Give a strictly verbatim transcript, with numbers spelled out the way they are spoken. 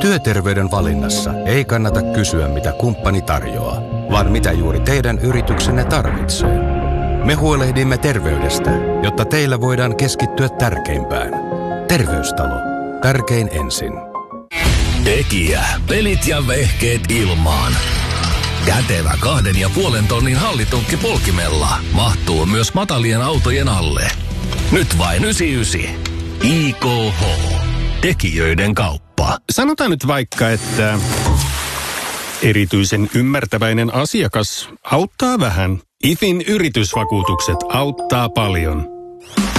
Työterveyden valinnassa ei kannata kysyä, mitä kumppani tarjoaa, vaan mitä juuri teidän yrityksenne tarvitsee. Me huolehdimme terveydestä, jotta teillä voidaan keskittyä tärkeimpään. Terveystalo. Tärkein ensin. Tekijä, pelit ja vehkeet ilmaan. Kätevä kahden ja puolen tonnin hallitunkki polkimella mahtuu myös matalien autojen alle. Nyt vain yhdeksänkymmentäyhdeksän. I K H. Tekijöiden kauppa. Sanotaan nyt vaikka, että erityisen ymmärtäväinen asiakas auttaa vähän. I F In yritysvakuutukset auttaa paljon.